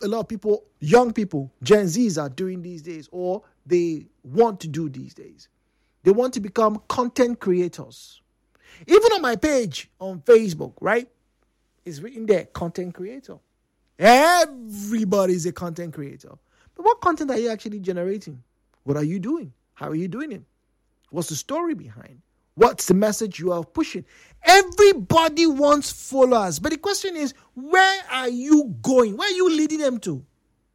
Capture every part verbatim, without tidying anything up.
a lot of people, young people, Gen Zs are doing these days, or they want to do these days. They want to become content creators. Even on my page on Facebook, right? It's written there, content creator. Everybody's a content creator. But what content are you actually generating? What are you doing? How are you doing it? What's the story behind? What's the message you are pushing? Everybody wants followers. But the question is, where are you going? Where are you leading them to?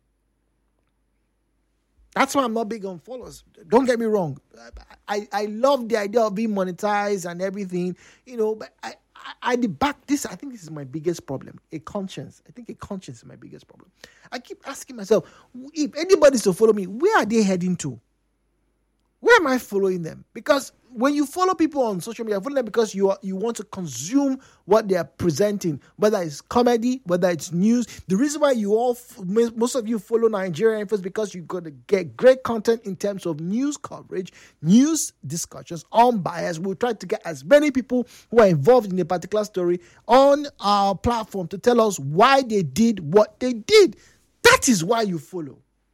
That's why I'm not big on followers. Don't get me wrong. I, I love the idea of being monetized and everything, you know, but I, I, I the back this, I think this is my biggest problem. A conscience. I think a conscience is my biggest problem. I keep asking myself, if anybody's to follow me, where are they heading to? Where am I following them? Because when you follow people on social media, follow them because you are, you want to consume what they are presenting, whether it's comedy, whether it's news. The reason why you all, most of you follow Nigerian Info is because you're going to get great content in terms of news coverage, news discussions, unbiased. We'll try to get as many people who are involved in a particular story on our platform to tell us why they did what they did. That is why you follow.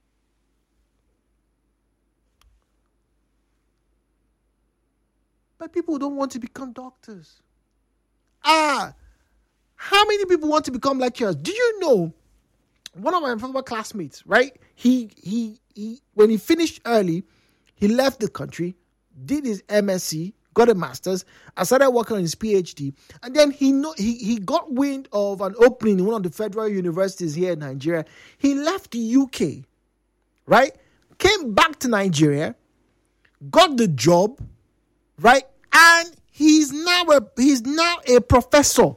But people don't want to become doctors. Ah, how many people want to become lecturers? Do you know one of my former classmates, right? He he he when he finished early, he left the country, did his M S c, got a master's, and started working on his PhD. And then he know he, he got wind of an opening in one of the federal universities here in Nigeria. He left the U K, right? Came back to Nigeria, got the job, right? And he's now a he's now a professor.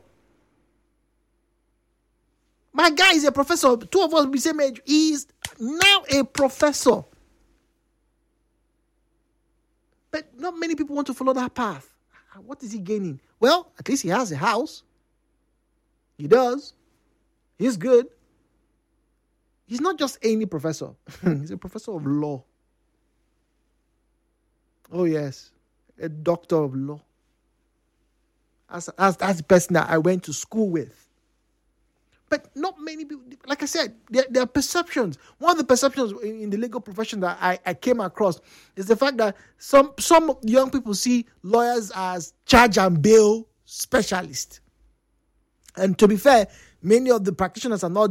My guy is a professor. Two of us be same age. He's now a professor. But not many people want to follow that path. What is he gaining? Well, at least he has a house. He does. He's good. He's not just any professor. He's a professor of law. Oh, yes. A doctor of law. As, as, that's the person that I went to school with. But not many people, like I said, there, there are perceptions. One of the perceptions in, in the legal profession that I, I came across is the fact that some, some young people see lawyers as charge and bail specialists. And to be fair, many of the practitioners are not